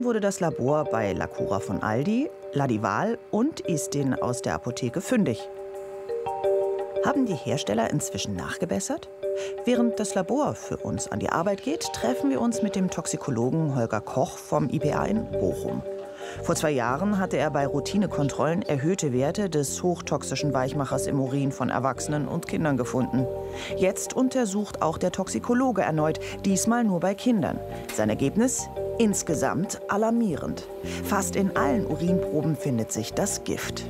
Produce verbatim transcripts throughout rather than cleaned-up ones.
Wurde das Labor bei Lacura von Aldi, Ladival und Istin aus der Apotheke fündig. Haben die Hersteller inzwischen nachgebessert? Während das Labor für uns an die Arbeit geht, treffen wir uns mit dem Toxikologen Holger Koch vom I P A in Bochum. Vor zwei Jahren hatte er bei Routinekontrollen erhöhte Werte des hochtoxischen Weichmachers im Urin von Erwachsenen und Kindern gefunden. Jetzt untersucht auch der Toxikologe erneut, diesmal nur bei Kindern. Sein Ergebnis? Insgesamt alarmierend. Fast in allen Urinproben findet sich das Gift.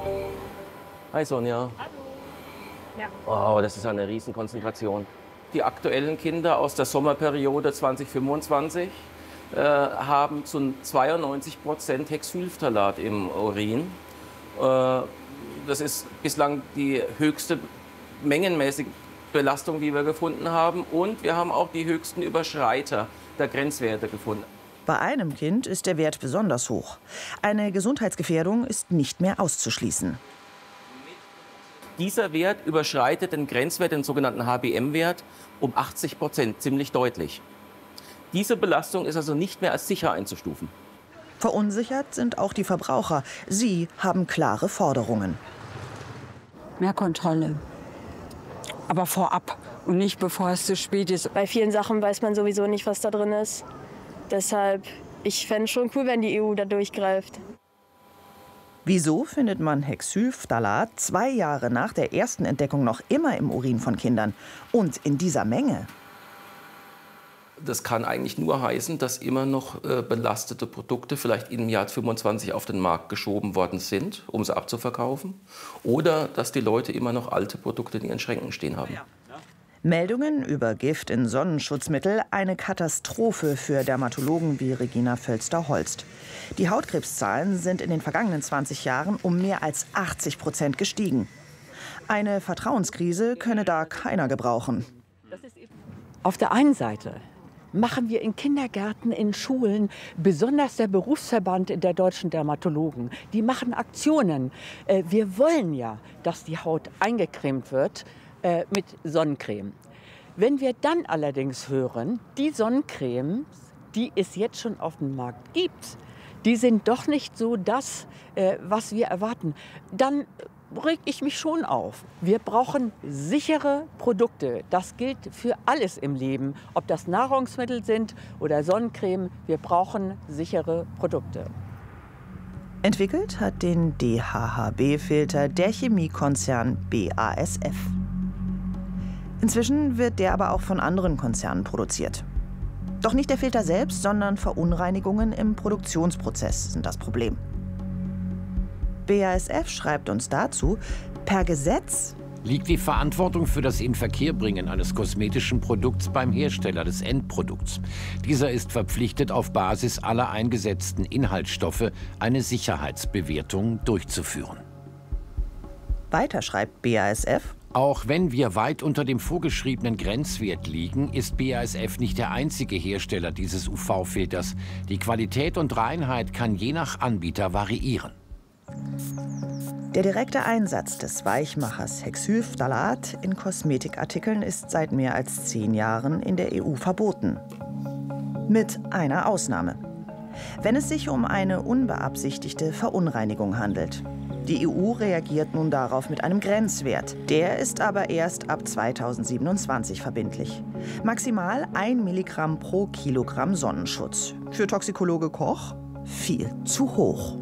Hi Sonja. Hallo. Ja. Wow, das ist eine Riesenkonzentration. Die aktuellen Kinder aus der Sommerperiode zweitausendfünfundzwanzig äh, haben zu zweiundneunzig Prozent Hexylphthalat im Urin. Äh, das ist bislang die höchste mengenmäßige Belastung, die wir gefunden haben. Und wir haben auch die höchsten Überschreiter der Grenzwerte gefunden. Bei einem Kind ist der Wert besonders hoch. Eine Gesundheitsgefährdung ist nicht mehr auszuschließen. Dieser Wert überschreitet den Grenzwert, den sogenannten H B M-Wert, um achtzig Prozent, ziemlich deutlich. Diese Belastung ist also nicht mehr als sicher einzustufen. Verunsichert sind auch die Verbraucher. Sie haben klare Forderungen. Mehr Kontrolle. Aber vorab und nicht bevor es zu spät ist. Bei vielen Sachen weiß man sowieso nicht, was da drin ist. Deshalb, ich fände es schon cool, wenn die E U da durchgreift. Wieso findet man Hexylphthalat zwei Jahre nach der ersten Entdeckung noch immer im Urin von Kindern und in dieser Menge? Das kann eigentlich nur heißen, dass immer noch äh, belastete Produkte vielleicht im Jahr fünfundzwanzig auf den Markt geschoben worden sind, um sie abzuverkaufen. Oder dass die Leute immer noch alte Produkte in ihren Schränken stehen haben. Meldungen über Gift in Sonnenschutzmittel, eine Katastrophe für Dermatologen wie Regina Völster-Holst. Die Hautkrebszahlen sind in den vergangenen zwanzig Jahren um mehr als achtzig Prozent gestiegen. Eine Vertrauenskrise könne da keiner gebrauchen. Auf der einen Seite machen wir in Kindergärten, in Schulen, besonders der Berufsverband der deutschen Dermatologen, die machen Aktionen. Wir wollen ja, dass die Haut eingecremt wird mit Sonnencreme. Wenn wir dann allerdings hören, die Sonnencremes, die es jetzt schon auf dem Markt gibt, die sind doch nicht so das, was wir erwarten, dann reg ich mich schon auf. Wir brauchen sichere Produkte. Das gilt für alles im Leben, ob das Nahrungsmittel sind oder Sonnencreme. Wir brauchen sichere Produkte. Entwickelt hat den D H H B-Filter der Chemiekonzern B A S F. Inzwischen wird der aber auch von anderen Konzernen produziert. Doch nicht der Filter selbst, sondern Verunreinigungen im Produktionsprozess sind das Problem. B A S F schreibt uns dazu, per Gesetz liegt die Verantwortung für das Inverkehrbringen eines kosmetischen Produkts beim Hersteller des Endprodukts. Dieser ist verpflichtet, auf Basis aller eingesetzten Inhaltsstoffe eine Sicherheitsbewertung durchzuführen. Weiter schreibt B A S F, auch wenn wir weit unter dem vorgeschriebenen Grenzwert liegen, ist B A S F nicht der einzige Hersteller dieses U V-Filters. Die Qualität und Reinheit kann je nach Anbieter variieren. Der direkte Einsatz des Weichmachers Hexylphthalat in Kosmetikartikeln ist seit mehr als zehn Jahren in der E U verboten. Mit einer Ausnahme. Wenn es sich um eine unbeabsichtigte Verunreinigung handelt. Die E U reagiert nun darauf mit einem Grenzwert. Der ist aber erst ab zweitausendsiebenundzwanzig verbindlich. Maximal ein Milligramm pro Kilogramm Sonnenschutz. Für Toxikologe Koch viel zu hoch.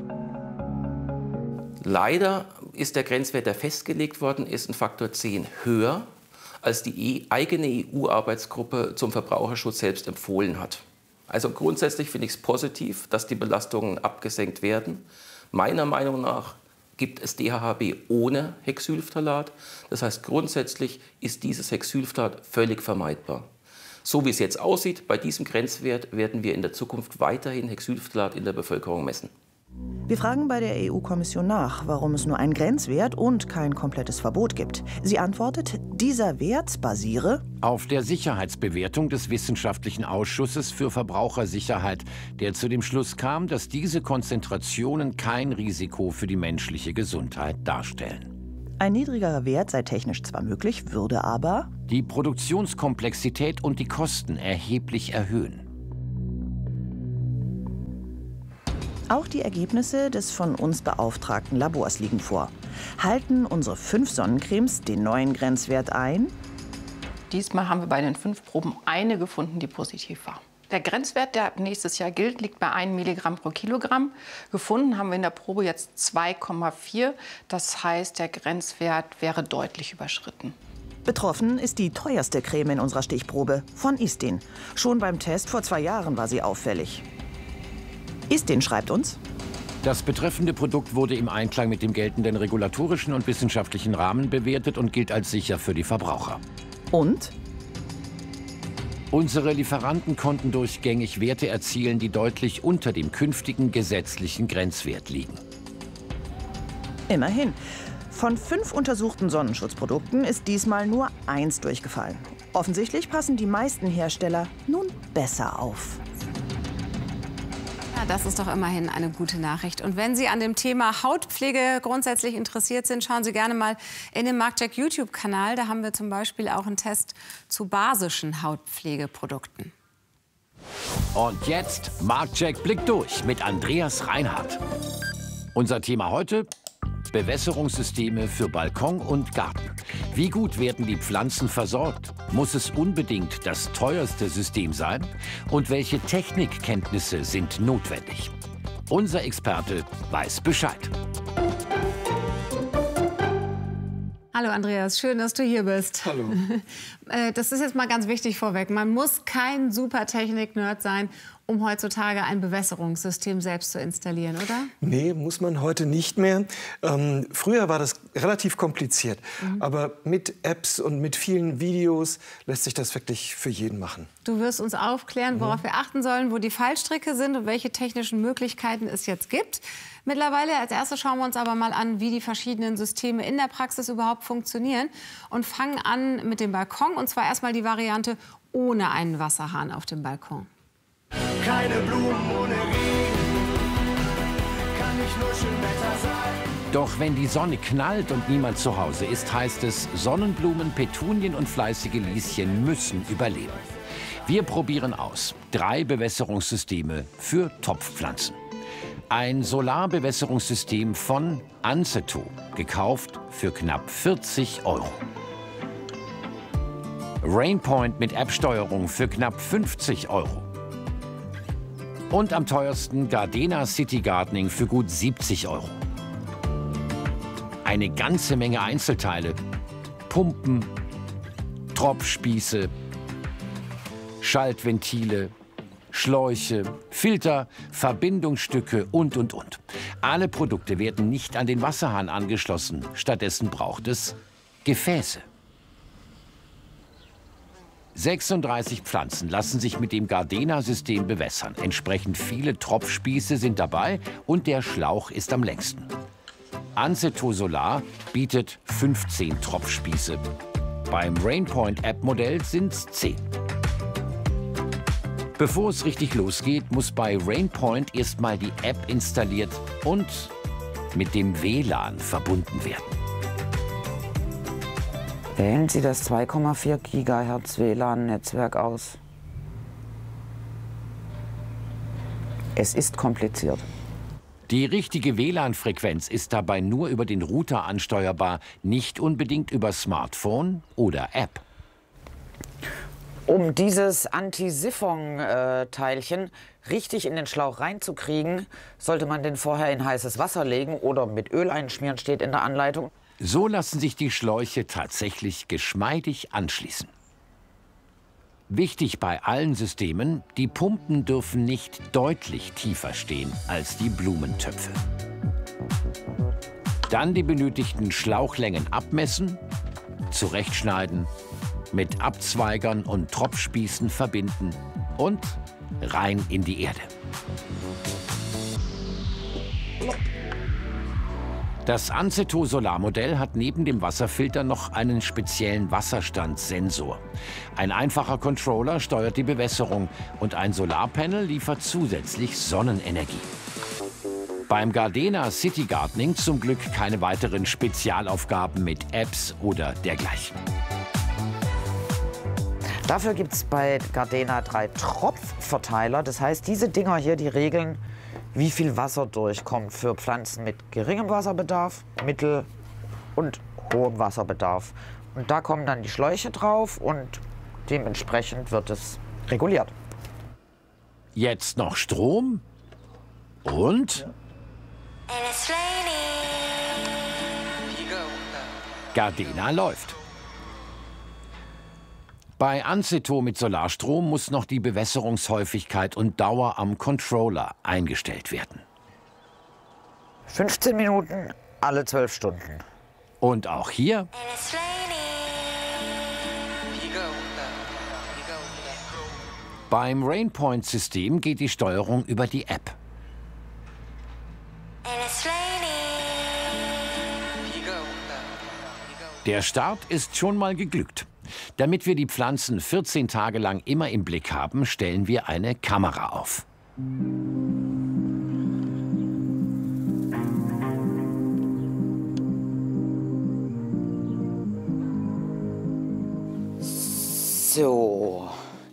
Leider ist der Grenzwert, der festgelegt worden ist, ein Faktor zehn höher, als die eigene E U-Arbeitsgruppe zum Verbraucherschutz selbst empfohlen hat. Also grundsätzlich finde ich es positiv, dass die Belastungen abgesenkt werden. Meiner Meinung nach gibt es D H H B ohne Hexylphthalat. Das heißt, grundsätzlich ist dieses Hexylphthalat völlig vermeidbar. So wie es jetzt aussieht, bei diesem Grenzwert werden wir in der Zukunft weiterhin Hexylphthalat in der Bevölkerung messen. Wir fragen bei der E U-Kommission nach, warum es nur einen Grenzwert und kein komplettes Verbot gibt. Sie antwortet, dieser Wert basiere auf der Sicherheitsbewertung des Wissenschaftlichen Ausschusses für Verbrauchersicherheit, der zu dem Schluss kam, dass diese Konzentrationen kein Risiko für die menschliche Gesundheit darstellen. Ein niedrigerer Wert sei technisch zwar möglich, würde aber die Produktionskomplexität und die Kosten erheblich erhöhen. Auch die Ergebnisse des von uns beauftragten Labors liegen vor. Halten unsere fünf Sonnencremes den neuen Grenzwert ein? Diesmal haben wir bei den fünf Proben eine gefunden, die positiv war. Der Grenzwert, der nächstes Jahr gilt, liegt bei einem Milligramm pro Kilogramm. Gefunden haben wir in der Probe jetzt zwei Komma vier. Das heißt, der Grenzwert wäre deutlich überschritten. Betroffen ist die teuerste Creme in unserer Stichprobe, von Istin. Schon beim Test vor zwei Jahren war sie auffällig. Istin schreibt uns: Das betreffende Produkt wurde im Einklang mit dem geltenden regulatorischen und wissenschaftlichen Rahmen bewertet und gilt als sicher für die Verbraucher. Und? Unsere Lieferanten konnten durchgängig Werte erzielen, die deutlich unter dem künftigen gesetzlichen Grenzwert liegen. Immerhin. Von fünf untersuchten Sonnenschutzprodukten ist diesmal nur eins durchgefallen. Offensichtlich passen die meisten Hersteller nun besser auf. Ja, das ist doch immerhin eine gute Nachricht. Und wenn Sie an dem Thema Hautpflege grundsätzlich interessiert sind, schauen Sie gerne mal in den Marktcheck YouTube-Kanal. Da haben wir zum Beispiel auch einen Test zu basischen Hautpflegeprodukten. Und jetzt Marktcheck Blick durch mit Andreas Reinhardt. Unser Thema heute: Bewässerungssysteme für Balkon und Garten. Wie gut werden die Pflanzen versorgt? Muss es unbedingt das teuerste System sein? Und welche Technikkenntnisse sind notwendig? Unser Experte weiß Bescheid. Hallo Andreas, schön, dass du hier bist. Hallo. Das ist jetzt mal ganz wichtig vorweg. Man muss kein super Technik-Nerd sein, um heutzutage ein Bewässerungssystem selbst zu installieren, oder? Nee, muss man heute nicht mehr. Ähm, früher war das relativ kompliziert. Mhm. Aber mit Apps und mit vielen Videos lässt sich das wirklich für jeden machen. Du wirst uns aufklären, worauf mhm. wir achten sollen, wo die Fallstricke sind und welche technischen Möglichkeiten es jetzt gibt. Mittlerweile als erstes schauen wir uns aber mal an, wie die verschiedenen Systeme in der Praxis überhaupt funktionieren. Und fangen an mit dem Balkon. Und zwar erstmal die Variante ohne einen Wasserhahn auf dem Balkon. Keine Blumen ohne Regen, kann nicht nur schön Wetter sein. Doch wenn die Sonne knallt und niemand zu Hause ist, heißt es, Sonnenblumen, Petunien und fleißige Lieschen müssen überleben. Wir probieren aus drei Bewässerungssysteme für Topfpflanzen. Ein Solarbewässerungssystem von Anceto, gekauft für knapp vierzig Euro. Rainpoint mit App-Steuerung für knapp fünfzig Euro. Und am teuersten Gardena City Gardening für gut siebzig Euro. Eine ganze Menge Einzelteile, Pumpen, Tropfspieße, Schaltventile, Schläuche, Filter, Verbindungsstücke und, und, und. Alle Produkte werden nicht an den Wasserhahn angeschlossen. Stattdessen braucht es Gefäße. sechsunddreißig Pflanzen lassen sich mit dem Gardena-System bewässern. Entsprechend viele Tropfspieße sind dabei und der Schlauch ist am längsten. Anceto Solar bietet fünfzehn Tropfspieße. Beim Rainpoint-App-Modell sind es zehn. Bevor es richtig losgeht, muss bei Rainpoint erstmal die App installiert und mit dem W L A N verbunden werden. Wählen Sie das zwei Komma vier Gigahertz W L A N-Netzwerk aus. Es ist kompliziert. Die richtige W L A N-Frequenz ist dabei nur über den Router ansteuerbar, nicht unbedingt über Smartphone oder App. Um dieses Anti-Siphon-Teilchen richtig in den Schlauch reinzukriegen, sollte man den vorher in heißes Wasser legen oder mit Öl einschmieren, steht in der Anleitung. So lassen sich die Schläuche tatsächlich geschmeidig anschließen. Wichtig bei allen Systemen, die Pumpen dürfen nicht deutlich tiefer stehen als die Blumentöpfe. Dann die benötigten Schlauchlängen abmessen, zurechtschneiden, mit Abzweigern und Tropfspießen verbinden und rein in die Erde. Das Anceto Solarmodell hat neben dem Wasserfilter noch einen speziellen Wasserstandssensor. Ein einfacher Controller steuert die Bewässerung und ein Solarpanel liefert zusätzlich Sonnenenergie. Beim Gardena City Gardening zum Glück keine weiteren Spezialaufgaben mit Apps oder dergleichen. Dafür gibt es bei Gardena drei Tropfverteiler. Das heißt, diese Dinger hier, die regeln, wie viel Wasser durchkommt für Pflanzen mit geringem Wasserbedarf, mittel- und hohem Wasserbedarf. Und da kommen dann die Schläuche drauf und dementsprechend wird es reguliert. Jetzt noch Strom und Gardena läuft. Bei Anceto mit Solarstrom muss noch die Bewässerungshäufigkeit und Dauer am Controller eingestellt werden. fünfzehn Minuten alle zwölf Stunden. Und auch hier beim Rainpoint-System geht die Steuerung über die App. Der Start ist schon mal geglückt. Damit wir die Pflanzen vierzehn Tage lang immer im Blick haben, stellen wir eine Kamera auf. So,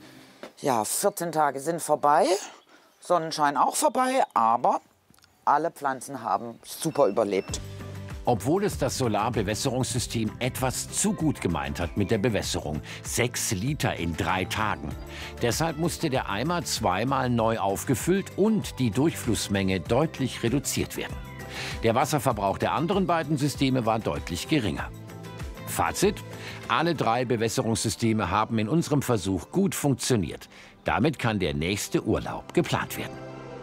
ja, vierzehn Tage sind vorbei, Sonnenschein auch vorbei, aber alle Pflanzen haben super überlebt. Obwohl es das Solarbewässerungssystem etwas zu gut gemeint hat mit der Bewässerung. Sechs Liter in drei Tagen. Deshalb musste der Eimer zweimal neu aufgefüllt und die Durchflussmenge deutlich reduziert werden. Der Wasserverbrauch der anderen beiden Systeme war deutlich geringer. Fazit: Alle drei Bewässerungssysteme haben in unserem Versuch gut funktioniert. Damit kann der nächste Urlaub geplant werden.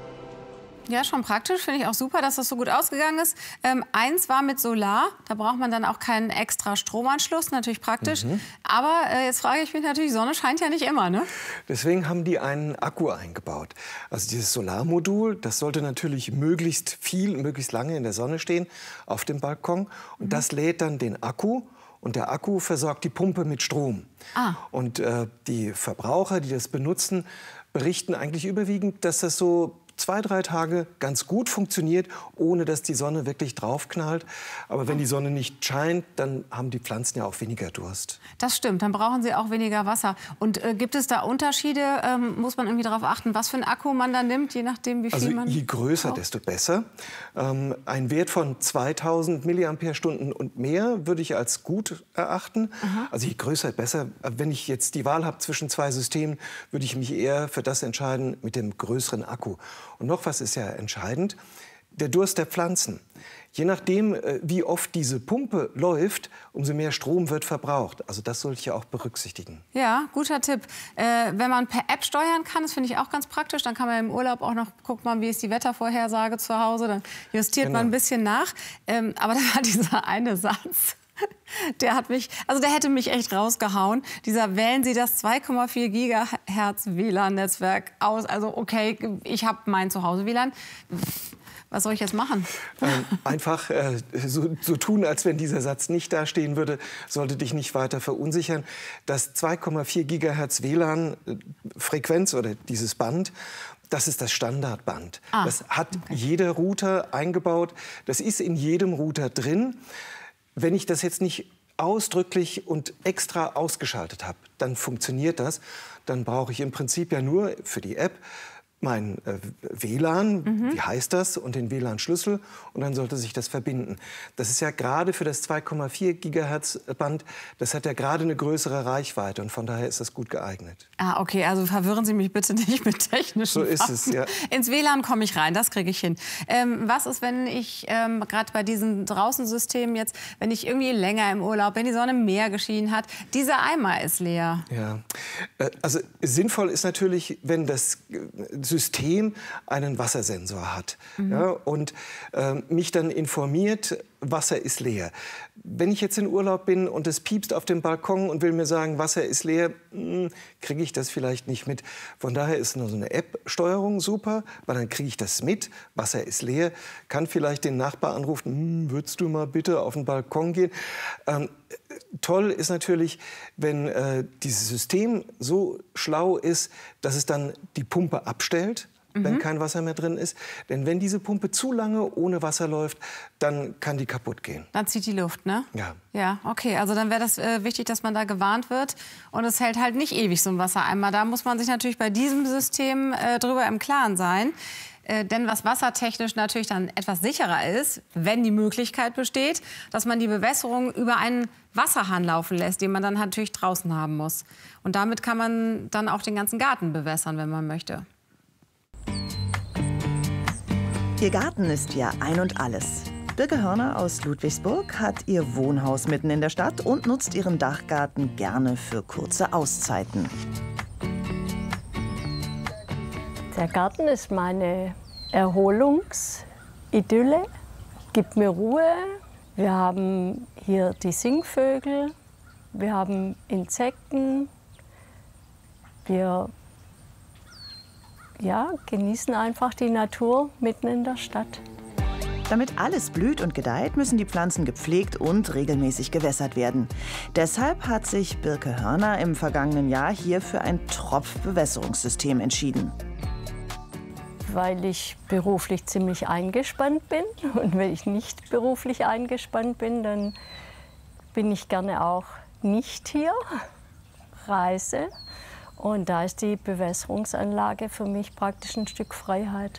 Ja, schon praktisch. Finde ich auch super, dass das so gut ausgegangen ist. Ähm, eins war mit Solar. Da braucht man dann auch keinen extra Stromanschluss. Natürlich praktisch. Mhm. Aber äh, jetzt frage ich mich natürlich, Sonne scheint ja nicht immer, ne? Deswegen haben die einen Akku eingebaut. Also dieses Solarmodul, das sollte natürlich möglichst viel, möglichst lange in der Sonne stehen, auf dem Balkon. Und mhm. das lädt dann den Akku. Und der Akku versorgt die Pumpe mit Strom. Ah. Und äh, die Verbraucher, die das benutzen, berichten eigentlich überwiegend, dass das so zwei, drei Tage ganz gut funktioniert, ohne dass die Sonne wirklich draufknallt. Aber wenn die Sonne nicht scheint, dann haben die Pflanzen ja auch weniger Durst. Das stimmt, dann brauchen sie auch weniger Wasser. Und äh, gibt es da Unterschiede? Ähm, muss man irgendwie darauf achten, was für einen Akku man da nimmt, je nachdem, wie viel also man je größer, braucht? Desto besser. Ähm, ein Wert von zweitausend Milliampere-Stunden und mehr würde ich als gut erachten. Aha. Also je größer, besser. Wenn ich jetzt die Wahl habe zwischen zwei Systemen, würde ich mich eher für das entscheiden mit dem größeren Akku. Und noch was ist ja entscheidend, der Durst der Pflanzen. Je nachdem, wie oft diese Pumpe läuft, umso mehr Strom wird verbraucht. Also das sollte ich ja auch berücksichtigen. Ja, guter Tipp. Äh, wenn man per App steuern kann, das finde ich auch ganz praktisch. Dann kann man im Urlaub auch noch gucken, wie ist die Wettervorhersage zu Hause. Dann justiert genau. man ein bisschen nach. Ähm, aber da war dieser eine Satz. Der hat mich, also der hätte mich echt rausgehauen. Dieser, wählen Sie das zwei Komma vier Gigahertz W L A N-Netzwerk aus. Also okay, ich habe mein Zuhause W L A N. Was soll ich jetzt machen? Ähm, einfach äh, so, so tun, als wenn dieser Satz nicht dastehen würde, sollte dich nicht weiter verunsichern. Das zwei Komma vier Gigahertz W L A N-Frequenz oder dieses Band, das ist das Standardband. Ah, das hat okay. jeder Router eingebaut. Das ist in jedem Router drin. Wenn ich das jetzt nicht ausdrücklich und extra ausgeschaltet habe, dann funktioniert das. Dann brauche ich im Prinzip ja nur für die App mein äh, W L A N, mhm. wie heißt das, und den W L A N-Schlüssel, und dann sollte sich das verbinden. Das ist ja gerade für das zwei Komma vier Gigahertz Band, das hat ja gerade eine größere Reichweite, und von daher ist das gut geeignet. Ah, okay, also verwirren Sie mich bitte nicht mit technischen So ist es, ja. Ins W L A N komme ich rein, das kriege ich hin. Ähm, was ist, wenn ich ähm, gerade bei diesen Draußensystemen jetzt, wenn ich irgendwie länger im Urlaub, wenn die Sonne mehr geschienen hat, dieser Eimer ist leer? Ja, also sinnvoll ist natürlich, wenn das System einen Wassersensor hat, mhm. ja, und äh, mich dann informiert, Wasser ist leer. Wenn ich jetzt in Urlaub bin und es piepst auf dem Balkon und will mir sagen, Wasser ist leer, kriege ich das vielleicht nicht mit. Von daher ist nur so eine App-Steuerung super, weil dann kriege ich das mit. Wasser ist leer, kann vielleicht den Nachbar anrufen, hm, würdest du mal bitte auf den Balkon gehen? Ähm, toll ist natürlich, wenn äh, dieses System so schlau ist, dass es dann die Pumpe abstellt, wenn mhm. kein Wasser mehr drin ist. Denn wenn diese Pumpe zu lange ohne Wasser läuft, dann kann die kaputt gehen. Dann zieht die Luft, ne? Ja. Ja, okay. Also dann wäre das äh, wichtig, dass man da gewarnt wird. Und es hält halt nicht ewig so ein Wassereimer. Da muss man sich natürlich bei diesem System äh, drüber im Klaren sein. Äh, denn was wassertechnisch natürlich dann etwas sicherer ist, wenn die Möglichkeit besteht, dass man die Bewässerung über einen Wasserhahn laufen lässt, den man dann natürlich draußen haben muss. Und damit kann man dann auch den ganzen Garten bewässern, wenn man möchte. Ihr Garten ist ja ein und alles. Birke Hörner aus Ludwigsburg hat ihr Wohnhaus mitten in der Stadt und nutzt ihren Dachgarten gerne für kurze Auszeiten. Der Garten ist meine Erholungsidylle, gibt mir Ruhe. Wir haben hier die Singvögel, wir haben Insekten, wir ja, genießen einfach die Natur mitten in der Stadt. Damit alles blüht und gedeiht, müssen die Pflanzen gepflegt und regelmäßig gewässert werden. Deshalb hat sich Birke Hörner im vergangenen Jahr hier für ein Tropfbewässerungssystem entschieden. Weil ich beruflich ziemlich eingespannt bin. Und wenn ich nicht beruflich eingespannt bin, dann bin ich gerne auch nicht hier, reise. Und da ist die Bewässerungsanlage für mich praktisch ein Stück Freiheit.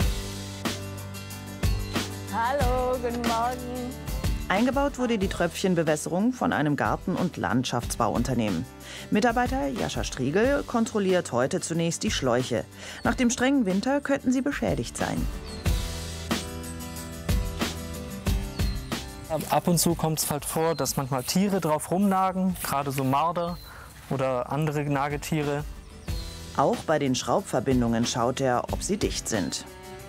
Hallo, guten Morgen. Eingebaut wurde die Tröpfchenbewässerung von einem Garten- und Landschaftsbauunternehmen. Mitarbeiter Jascha Striegel kontrolliert heute zunächst die Schläuche. Nach dem strengen Winter könnten sie beschädigt sein. Ab und zu kommt es halt vor, dass manchmal Tiere drauf rumnagen, gerade so Marder oder andere Nagetiere. Auch bei den Schraubverbindungen schaut er, ob sie dicht sind.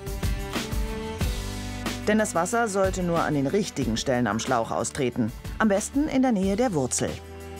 Denn das Wasser sollte nur an den richtigen Stellen am Schlauch austreten. Am besten in der Nähe der Wurzel.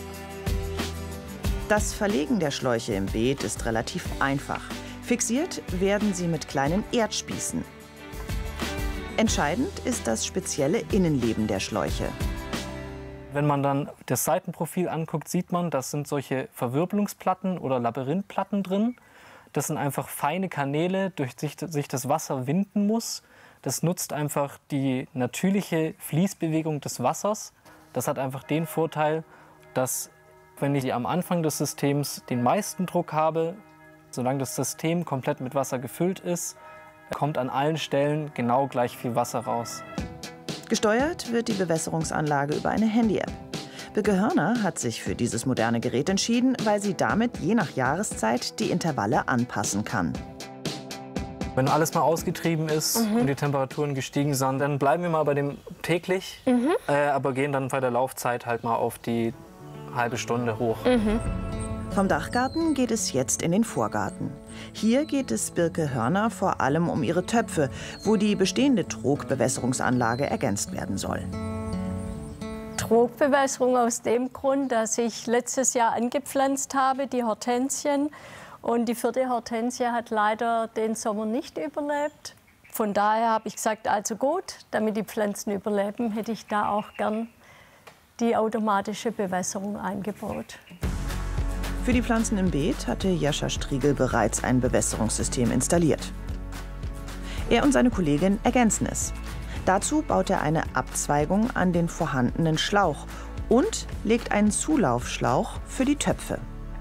Das Verlegen der Schläuche im Beet ist relativ einfach. Fixiert werden sie mit kleinen Erdspießen. Entscheidend ist das spezielle Innenleben der Schläuche. Wenn man dann das Seitenprofil anguckt, sieht man, das sind solche Verwirbelungsplatten oder Labyrinthplatten drin. Das sind einfach feine Kanäle, durch die sich das Wasser winden muss. Das nutzt einfach die natürliche Fließbewegung des Wassers. Das hat einfach den Vorteil, dass wenn ich am Anfang des Systems den meisten Druck habe, solange das System komplett mit Wasser gefüllt ist, kommt an allen Stellen genau gleich viel Wasser raus. Gesteuert wird die Bewässerungsanlage über eine Handy-App. Birke Hörner hat sich für dieses moderne Gerät entschieden, weil sie damit je nach Jahreszeit die Intervalle anpassen kann. Wenn alles mal ausgetrieben ist mhm. und die Temperaturen gestiegen sind, dann bleiben wir mal bei dem täglich, mhm. äh, aber gehen dann bei der Laufzeit halt mal auf die halbe Stunde hoch. Mhm. Vom Dachgarten geht es jetzt in den Vorgarten. Hier geht es Birke Hörner vor allem um ihre Töpfe, wo die bestehende Trogbewässerungsanlage ergänzt werden soll. Trogbewässerung aus dem Grund, dass ich letztes Jahr angepflanzt habe, die Hortensien. Und die vierte Hortensie hat leider den Sommer nicht überlebt. Von daher habe ich gesagt, also gut, damit die Pflanzen überleben, hätte ich da auch gern die automatische Bewässerung eingebaut. Für die Pflanzen im Beet hatte Jascha Striegel bereits ein Bewässerungssystem installiert. Er und seine Kollegin ergänzen es. Dazu baut er eine Abzweigung an den vorhandenen Schlauch und legt einen Zulaufschlauch für die Töpfe.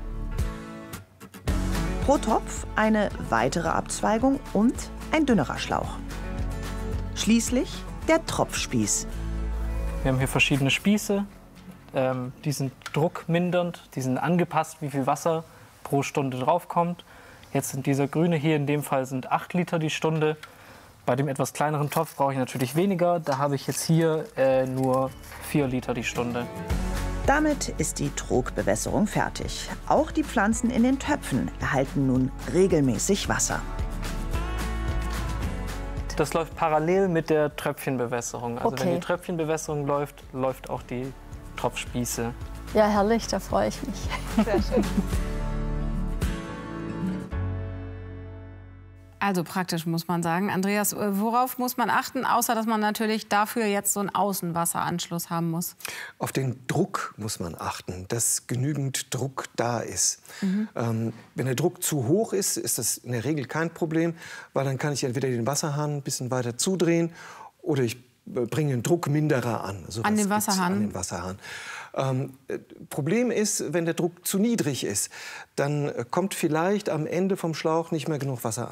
Pro Topf eine weitere Abzweigung und ein dünnerer Schlauch. Schließlich der Tropfspieß. Wir haben hier verschiedene Spieße. Ähm, die sind druckmindernd, die sind angepasst, wie viel Wasser pro Stunde draufkommt. Jetzt sind dieser grüne hier, in dem Fall sind acht Liter die Stunde. Bei dem etwas kleineren Topf brauche ich natürlich weniger. Da habe ich jetzt hier äh, nur vier Liter die Stunde. Damit ist die Trogbewässerung fertig. Auch die Pflanzen in den Töpfen erhalten nun regelmäßig Wasser. Das läuft parallel mit der Tröpfchenbewässerung. Also okay. Wenn die Tröpfchenbewässerung läuft, läuft auch die Tropfspieße. Ja, herrlich, da freue ich mich. Sehr schön. Also praktisch, muss man sagen. Andreas, worauf muss man achten, außer dass man natürlich dafür jetzt so einen Außenwasseranschluss haben muss? Auf den Druck muss man achten, dass genügend Druck da ist. Mhm. Ähm, wenn der Druck zu hoch ist, ist das in der Regel kein Problem, weil dann kann ich entweder den Wasserhahn ein bisschen weiter zudrehen oder ich bringe den Druckminderer an. So an den Wasserhahn? An den Wasserhahn. Ähm, Problem ist, wenn der Druck zu niedrig ist, dann kommt vielleicht am Ende vom Schlauch nicht mehr genug Wasser an.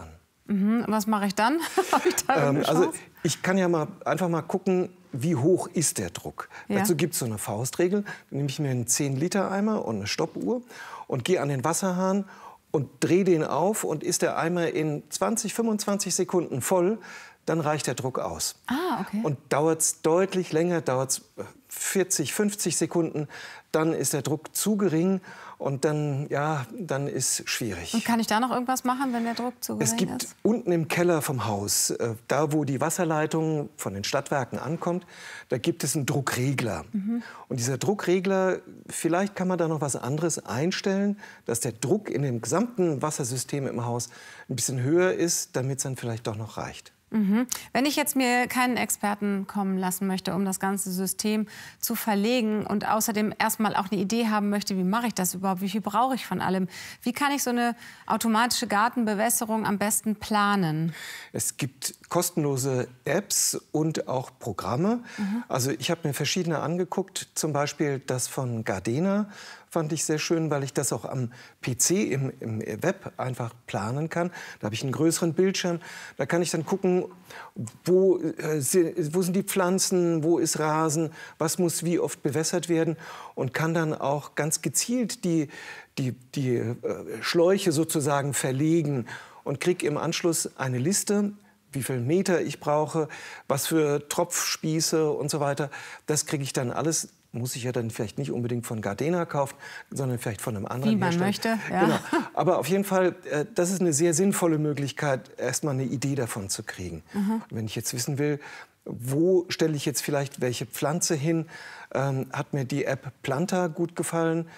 Mhm. Und was mache ich dann? Hab ich da ähm, also ich kann ja mal einfach mal gucken, wie hoch ist der Druck. Ja. Dazu gibt es so eine Faustregel. Dann nehme ich mir einen zehn Liter Eimer und eine Stoppuhr und gehe an den Wasserhahn und drehe den auf. Und ist der Eimer in zwanzig, fünfundzwanzig Sekunden voll, dann reicht der Druck aus. Ah, okay. Und dauert es deutlich länger, dauert es vierzig, fünfzig Sekunden, dann ist der Druck zu gering und dann, ja, dann ist schwierig. Und kann ich da noch irgendwas machen, wenn der Druck zu gering Es gibt ist? unten im Keller vom Haus, äh, da wo die Wasserleitung von den Stadtwerken ankommt, da gibt es einen Druckregler. Mhm. Und dieser Druckregler, vielleicht kann man da noch was anderes einstellen, dass der Druck in dem gesamten Wassersystem im Haus ein bisschen höher ist, damit es dann vielleicht doch noch reicht. Mhm. Wenn ich jetzt mir keinen Experten kommen lassen möchte, um das ganze System zu verlegen und außerdem erstmal auch eine Idee haben möchte, wie mache ich das überhaupt, wie viel brauche ich von allem, wie kann ich so eine automatische Gartenbewässerung am besten planen? Es gibt kostenlose Apps und auch Programme. Mhm. Also ich habe mir verschiedene angeguckt, zum Beispiel das von Gardena. Fand ich sehr schön, weil ich das auch am P C im, im Web einfach planen kann. Da habe ich einen größeren Bildschirm. Da kann ich dann gucken, wo, äh, wo sind die Pflanzen, wo ist Rasen, was muss wie oft bewässert werden. Und kann dann auch ganz gezielt die, die, die äh, Schläuche sozusagen verlegen. Und kriege im Anschluss eine Liste, wie viel Meter ich brauche, was für Tropfspieße und so weiter. Das kriege ich dann alles. Muss ich ja dann vielleicht nicht unbedingt von Gardena kaufen, sondern vielleicht von einem anderen Wie man Hersteller. möchte, ja. Genau. Aber auf jeden Fall, äh, das ist eine sehr sinnvolle Möglichkeit, erstmal eine Idee davon zu kriegen. Mhm. Wenn ich jetzt wissen will, wo stelle ich jetzt vielleicht welche Pflanze hin, ähm, hat mir die App Planta gut gefallen.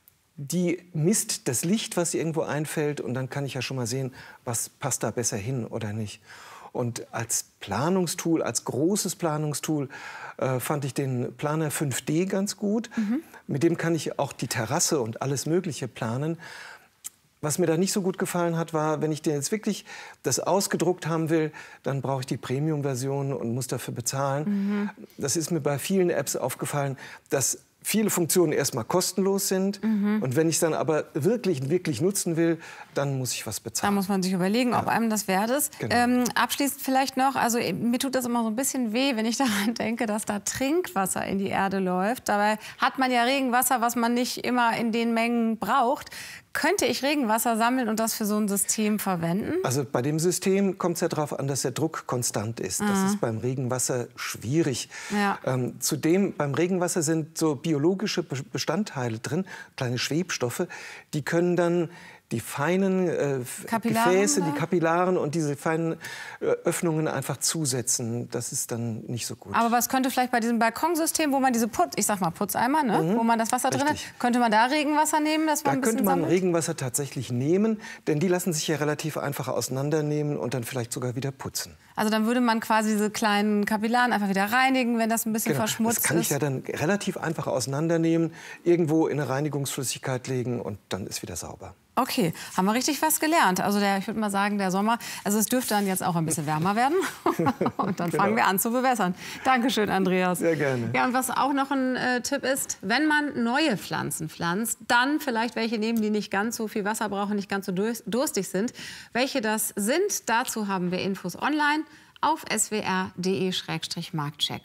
Die misst das Licht, was irgendwo einfällt, und dann kann ich ja schon mal sehen, was passt da besser hin oder nicht. Und als Planungstool, als großes Planungstool, äh, fand ich den Planer fünf D ganz gut. Mhm. Mit dem kann ich auch die Terrasse und alles Mögliche planen. Was mir da nicht so gut gefallen hat, war, wenn ich dir jetzt wirklich das ausgedruckt haben will, dann brauche ich die Premium-Version und muss dafür bezahlen. Mhm. Das ist mir bei vielen Apps aufgefallen, dass viele Funktionen erstmal kostenlos sind. Mhm. Und wenn ich es dann aber wirklich, wirklich nutzen will, dann muss ich was bezahlen. Da muss man sich überlegen, ob ja. einem das wert ist. Genau. Ähm, abschließend vielleicht noch, also mir tut das immer so ein bisschen weh, wenn ich daran denke, dass da Trinkwasser in die Erde läuft. Dabei hat man ja Regenwasser, was man nicht immer in den Mengen braucht. Könnte ich Regenwasser sammeln und das für so ein System verwenden? Also bei dem System kommt es ja darauf an, dass der Druck konstant ist. Mhm. Das ist beim Regenwasser schwierig. Ja. Ähm, zudem, beim Regenwasser sind so biologische Bestandteile drin, kleine Schwebstoffe, die können dann die feinen äh, Gefäße, die Kapillaren und diese feinen äh, Öffnungen einfach zusetzen. Das ist dann nicht so gut. Aber was könnte vielleicht bei diesem Balkonsystem, wo man diese Putz, ich sag mal Putzeimer, ne, mhm. wo man das Wasser drin hat, könnte man da Regenwasser nehmen, dass man da ein bisschen könnte man sammelt? Regenwasser tatsächlich nehmen, denn die lassen sich ja relativ einfach auseinandernehmen und dann vielleicht sogar wieder putzen. Also dann würde man quasi diese kleinen Kapillaren einfach wieder reinigen, wenn das ein bisschen genau. verschmutzt ist. Das kann ich ja dann relativ einfach auseinandernehmen, irgendwo in eine Reinigungsflüssigkeit legen und dann ist wieder sauber. Okay, haben wir richtig was gelernt. Also der, ich würde mal sagen, der Sommer, also es dürfte dann jetzt auch ein bisschen wärmer werden. Und dann genau. fangen wir an zu bewässern. Dankeschön, Andreas. Sehr gerne. Ja, und was auch noch ein äh, Tipp ist, wenn man neue Pflanzen pflanzt, dann vielleicht welche nehmen, die nicht ganz so viel Wasser brauchen, nicht ganz so durstig sind. Welche das sind, dazu haben wir Infos online auf s w r punkt d e slash marktcheck.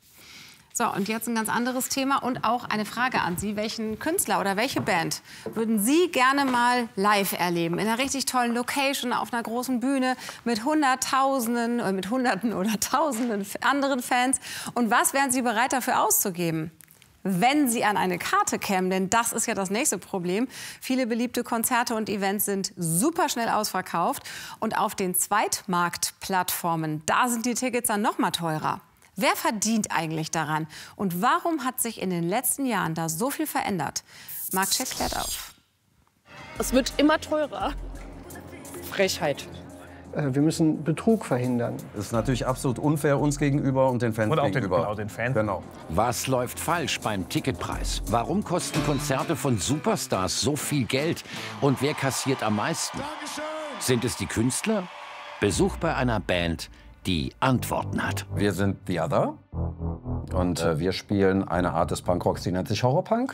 So, und jetzt ein ganz anderes Thema und auch eine Frage an Sie. Welchen Künstler oder welche Band würden Sie gerne mal live erleben? In einer richtig tollen Location, auf einer großen Bühne mit Hunderttausenden, oder mit Hunderten oder Tausenden anderen Fans. Und was wären Sie bereit dafür auszugeben? Wenn Sie an eine Karte kämen, denn das ist ja das nächste Problem. Viele beliebte Konzerte und Events sind super schnell ausverkauft. Und auf den Zweitmarktplattformen, da sind die Tickets dann noch mal teurer. Wer verdient eigentlich daran? Und warum hat sich in den letzten Jahren da so viel verändert? Marktcheck klärt auf. Es wird immer teurer. Frechheit. Wir müssen Betrug verhindern. Das ist natürlich absolut unfair uns gegenüber und den Fans und auch gegenüber. Den, genau, den Fans. Genau. Was läuft falsch beim Ticketpreis? Warum kosten Konzerte von Superstars so viel Geld? Und wer kassiert am meisten? Sind es die Künstler? Besuch bei einer Band, die Antworten hat. Wir sind The Other und äh, wir spielen eine Art des Punkrocks, die nennt sich Horrorpunk.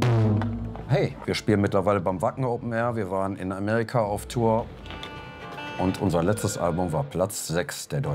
Hey, wir spielen mittlerweile beim Wacken Open Air, wir waren in Amerika auf Tour. Und unser letztes Album war Platz sechs der deutschen